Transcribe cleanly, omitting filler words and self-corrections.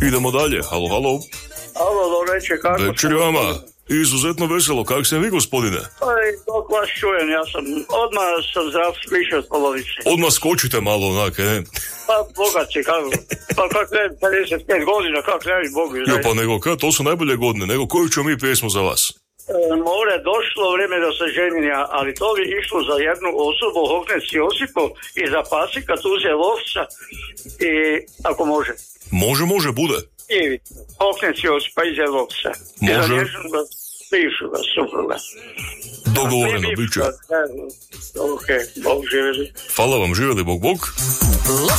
Idemo dalje, halo. Alo, reče, kako Večer vama, izuzetno veselo, kak ste vi, gospodine? Dok vas čujem, odmah sam zdrav više od polovice. Odmah skočite malo, onak, ne? Pa, bogat si, kako? Pa, kak ne, 55 godina, kak ne bi Bogu, Jo, pa nego, to su najbolje godine, nego koju ću mi pjesmu za vas? More, došlo vrijeme da se ženja, ali to bi išlo za jednu osobu, Hoknec Josipo, i za pasika Tuze Lovca, i ako može. Može, bude. I Hoknec Josipa iz Lovca. Može. I za nježnoga, bivšoga supruga. Dogovoreno, bit će. Ok, Bog živjeli. Hvala vam, živjeli, Bog.